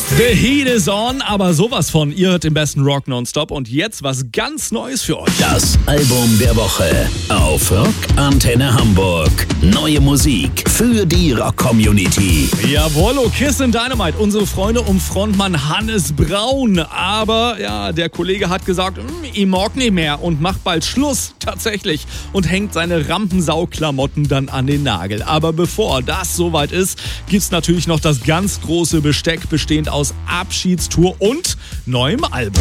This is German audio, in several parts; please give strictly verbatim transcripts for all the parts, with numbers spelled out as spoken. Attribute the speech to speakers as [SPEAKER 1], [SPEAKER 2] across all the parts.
[SPEAKER 1] The Heat is on, aber sowas von. Ihr hört den besten Rock nonstop und jetzt was ganz Neues für euch.
[SPEAKER 2] Das Album der Woche auf Rock Antenne Hamburg. Neue Musik für die Rock-Community.
[SPEAKER 1] Jawollo, Kiss and Dynamite, unsere Freunde um Frontmann Hannes Braun. Aber ja, der Kollege hat gesagt, ich mag nicht mehr und macht bald Schluss, tatsächlich. Und hängt seine Rampensau-Klamotten dann an den Nagel. Aber bevor das soweit ist, gibt's natürlich noch das ganz große Besteck, bestehend aus Abschiedstour und neuem Album.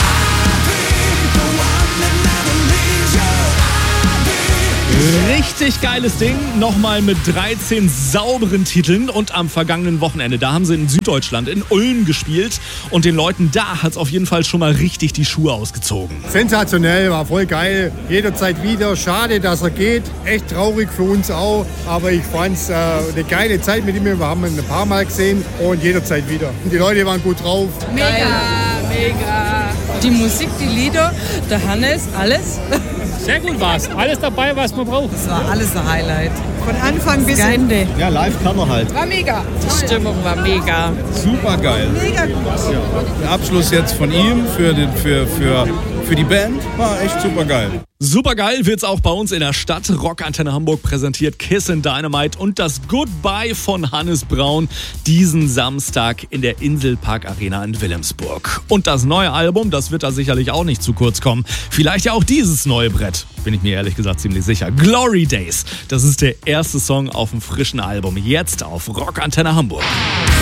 [SPEAKER 1] Richtig geiles Ding, nochmal mit dreizehn sauberen Titeln und am vergangenen Wochenende, da haben sie in Süddeutschland, in Ulm gespielt und den Leuten da hat es auf jeden Fall schon mal richtig die Schuhe ausgezogen.
[SPEAKER 3] Sensationell, war voll geil, jederzeit wieder, schade, dass er geht, echt traurig für uns auch, aber ich fand es äh, eine geile Zeit mit ihm, wir haben ihn ein paar Mal gesehen und jederzeit wieder. Die Leute waren gut drauf.
[SPEAKER 4] Mega, mega. Die Musik, die Lieder, der Hannes, alles.
[SPEAKER 5] Sehr gut war's. Alles dabei, was man braucht.
[SPEAKER 4] Das war alles ein Highlight.
[SPEAKER 6] Von Anfang bis Ende.
[SPEAKER 7] Ja, live kann er halt.
[SPEAKER 4] War mega. Die Stimmung war mega.
[SPEAKER 7] Super geil.
[SPEAKER 6] Mega gut.
[SPEAKER 7] Ja. Der Abschluss jetzt von ihm für, den, für, für, für die Band war echt super geil.
[SPEAKER 1] Super geil wird's auch bei uns in der Stadt. Rock Antenne Hamburg präsentiert Kiss and Dynamite und das Goodbye von Hannes Braun diesen Samstag in der Inselpark Arena in Wilhelmsburg. Und das neue Album, das wird da sicherlich auch nicht zu kurz kommen. Vielleicht ja auch dieses neue Brett, bin ich mir ehrlich gesagt ziemlich sicher. Glory Days, das ist der erste Song auf dem frischen Album. Jetzt auf Rock Antenne Hamburg.